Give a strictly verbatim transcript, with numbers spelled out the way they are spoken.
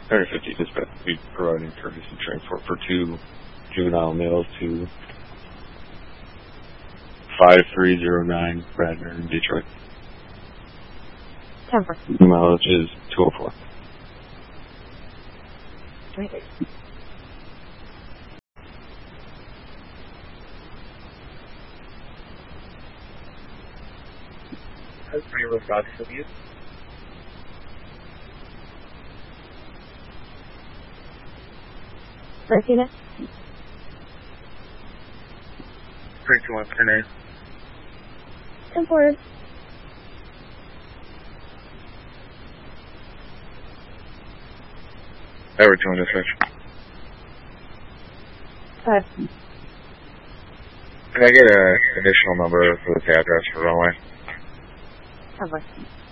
Area fifty dispatch will be providing courtesy transport for two juvenile males to five three zero nine Radnor in Detroit. Temper. Mileage is two oh four. Right. How's your robotics of you? Martina? three two one ten eight. ten forward. Edward two one dispatch. Five. Can I get an additional number for this address for runway? Temper.